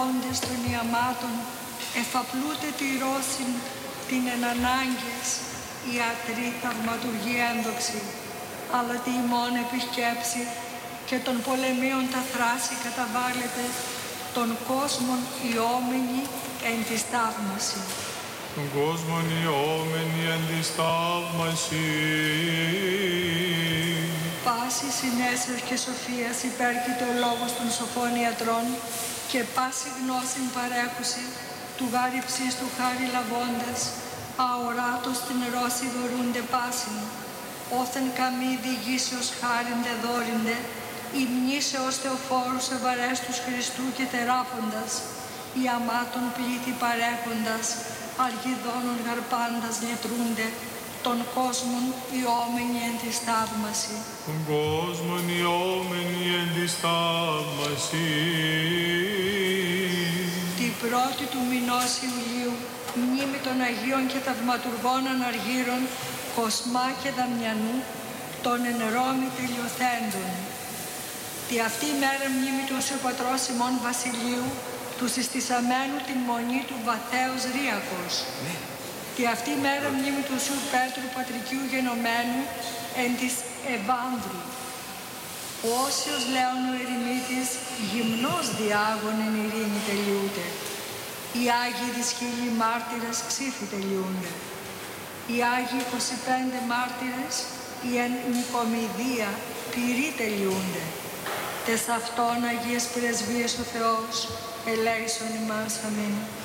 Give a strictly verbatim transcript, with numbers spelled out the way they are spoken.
λαβώντες των ιαμάτων, εφαπλούτε τη ρώσιν την εν ανάγκες, ιατρή θαυματουργία ένδοξη, αλλά τη ημών επισκέψη και των πολεμίων τα θράση καταβάλλεται, των κόσμων ιόμενη εν της ταύμαση. Τον κόσμον ιόμενη εν της ταύμαση. Πάση συνέσεως και σοφίας υπέρκειται ο λόγος των σοφών ιατρών και πάση γνώσιν παρέχουση του γάρι ψίστου χάρη λαβώντες, αοράτος την ρώση δωρούνται πάσιν, όθεν καμή διηγήσεως χάριντε δώριντε, υμνήσεως Θεοφόρους ευαρέστους Χριστού και θεράποντας, οι αμάτων πλήθη παρέχοντας, αργιδόνων γαρπάντας λυτρούνται, των κόσμων ιόμενοι εν της ταύμαση. Τον κόσμον ιόμενοι εν της ταύμαση. Την πρώτη του μηνός Ιουλίου, μνήμη των Αγίων και Θαυματουργών Αναργύρων, Κοσμά και Δαμιανού, των εν Ρώμη τελειοθέντων. Τη αυτή μέρα μνήμη του Οσίου Πατρός Σιμών Βασιλείου, του συστησαμένου την μονή του Βαθέως Ρύακος. Ναι. Τη αυτή μέρα μνήμη του Οσίου Πέτρου Πατρικίου γενομένου εν της Ευάνδρου. Ο Όσιος Λέων ο ερημίτης, γυμνός διάγων εν ειρήνη τελειούται. Οι Άγιοι δυσχύλοι μάρτυρες ψήφοι τελειούνται. Οι Άγιοι είκοσι πέντε μάρτυρες, οι εν Νικομηδία πυροί τελειούνται. Τες αυτών Αγίες Πρεσβείες ο Θεός, ελέησον ημάς. Αμήν.